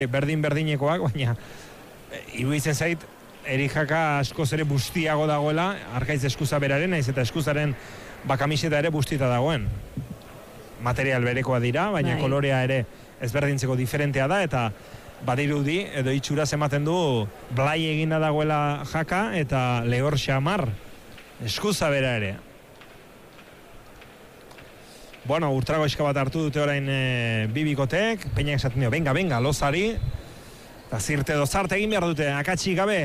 berdin-berdinekoak, baina iruditzen zait, Erik Jaka askoz ere bustiago dagoela, Arkaiz eskuza beraren, naiz eta eskuzaren bakamiseta ere bustita dagoen. Material berekoa dira, baina kolorea ere ezberdintzeko diferentea da, eta badirudi, edo itxuraz ematen du, blai eginda dagoela Jaka, eta lehor xamar, eskuza bera ere. Bueno, urtragoizka bat hartu dute orain bibikotek, Peñak esaten dio, venga, Lozari, eta zirte dozarte egin behar dute, akatsi gabe,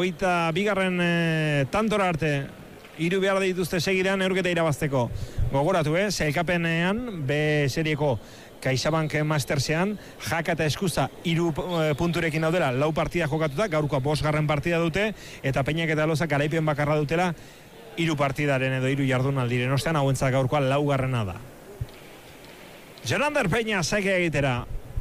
22. Tantora arte, 3 behar dituzte segidan neurketa irabazteko. Gogoratu, sailkapenean, B serieko CaixaBank Mastersean, Jaka eta eskuza 3 punturekin daudela, 4 partida jokatuta, gaurkoa 5. partida dute, eta Peñak eta Lozak garaipen bakarra dutela, 3 partidaren edo 3 jardunaldiren ostean, hauentzat gaurkoa 4. da. Jonander Peña saike egitera.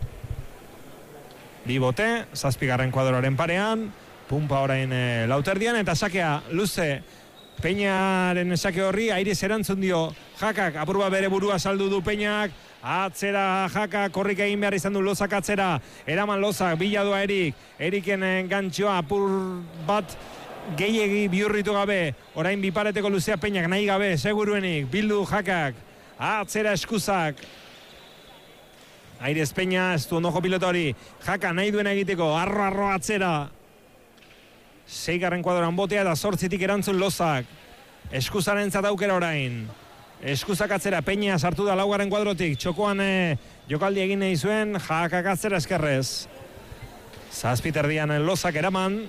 Bibote, 7. kuadroaren parean, pumpa orain lauterdian, eta sakea luze Peñaren sake horri, airez erantzun dio Jakak, apurba bere burua saldu du Peñak, atzera Jaka, korrik egin behar izan du Lozak atzera, eraman Lozak, biladoa Eriken gantxoa, apur bat gehiegi bihurritu gabe, orain bipareteko luzea Peñak nahi gabe, seguruenik, bildu Jakak, atzera eskuzak, Airez Peña, ez du ondoko pilota hori, Jaka nahi duena egiteko, arro atzera. 6. kuadroan botea eta 8 erantzun Lozak. Eskuzaren zataukera orain. Eskuzak atzera, Peña sartu da 4. kuadrotik, txokoan jokaldi egin nahi zuen, Jakak atzera eskerrez. 7 erdian Lozak eraman.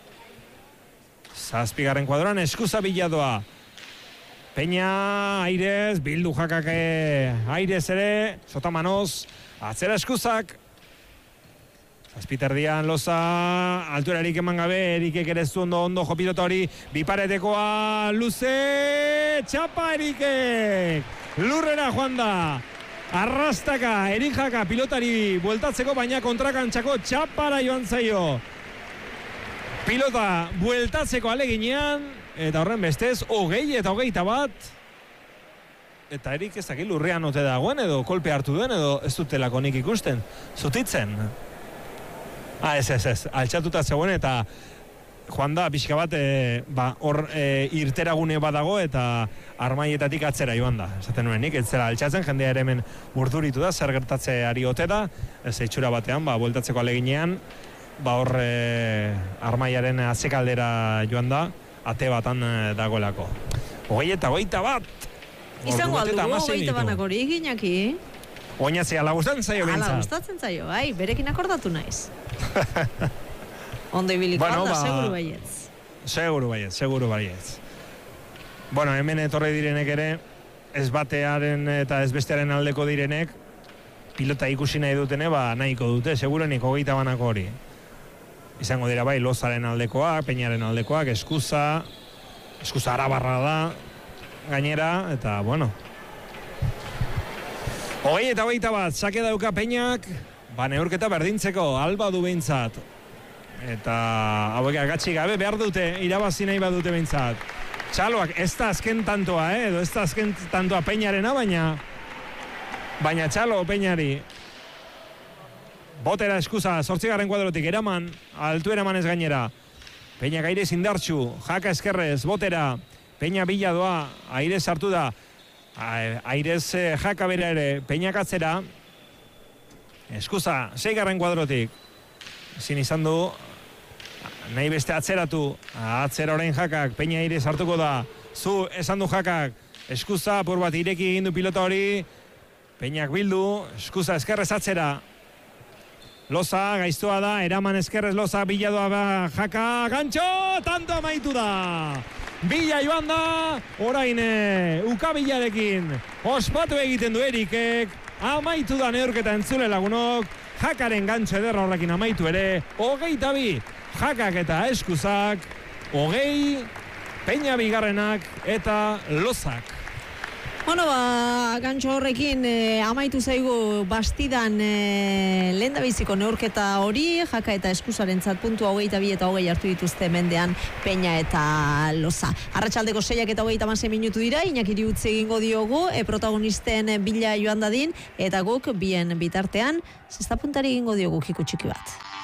7. kuadroan eskuza biladoa. Peña, Airez, bildu Jakak Airez ere, Sotamanoz, atzera eskuzak. 7 erdian Loza, altura Erik eman gabe, Erikek ere zu ondo jopilota hori, biparetekoa luze, txapa Erikek, lurrera joan da, arrastaka, Erik Jaka pilotari bueltatzeko, baina kontrakantxako txapara joan zaio. Pilota bueltatzeko aleginean, eta horren bestez, 20 eta 21. Eta Erik ez dakit lurrean ote dagoen, edo kolpe hartu duen, edo ez dutelako nik ikusten, zutitzen. Ez, altxatuta zegoen eta joan da pixka bat hor irteragune bat dago eta armaietatik atzera joan da. Esaten nuen nik, ez zera altxatzen, jendea ere hemen urduritu da, zer gertatzeari ote da, ez itxura batean, bueltatzeko aleginean, hor armaiaren atzekaldera joan da, ate batan dagoelako. 20 eta 21! Izango aldugu, 20 banak hori eginaki? Oinatzea, ala gustatzen zaio bintzat. Ala gustatzen zaio, berekin akordatu naiz. Ondo ibiliko alda, seguru baietz. Seguru baietz. Bueno, hemen etorri direnek ere, ez batearen eta ez bestearen aldeko direnek, pilota ikusi nahi dutene, nahiko dute, segurenik 20 banako hori. Izango dira bai, Lozaren aldekoak, Peñaren aldekoak, eskuza arabarra da, gainera, eta bueno. 20 eta 21, sake dauka Peñak, neurketa berdintzeko, alba du behintzat. Eta hauek agatsi gabe behar dute, irabazi nahi badute behintzat. Txaloak, ez da azken tantoa, edo ez da azken tantoa Peñarena, baina txalo Peñari. Botera eskuza, 8. kuadrotik, eraman, altu eraman ez gainera. Peñak Airez indartxu, Jaka eskerrez, botera, Peña biladoa, Airez sartu da. Airez Jaka bera ere, Peñak atzera, eskuza, 6. kuadrotik, ezin izan du, nahi beste atzeratu, atzera orain Jakak, Peña Airez hartuko da, zu esan du Jakak, eskuza, apur bat ireki egin du pilota hori, Peñak bildu, eskuza eskerrez atzera, Loza, gaiztoa da, eraman eskerrez Loza, biladoa Jaka, gantxo, tanto amaitu da! Bila joan da, orain ukabilarekin ospatu egiten du Erikek, amaitu da neurketa entzule lagunok, Jakaren gantxo ederra horrekin amaitu ere, 22, Jakak eta eskuzak, 20, Peña bigarrenak eta Lozak. Bueno, gantxo horrekin amaitu zaigu Bastidan lehendabiziko neurketa hori, Jaka eta Eskusarentzat puntua 22 eta 20 hartu dituzte mendean Peña eta Loza. Arratsaldeko 6 eta 36 minutu dira, Iñakiri utzi egingo diogu, protagonisten bila joan dadin, eta guk bien bitartean, zesta puntari egingo diogu kiku txiki bat.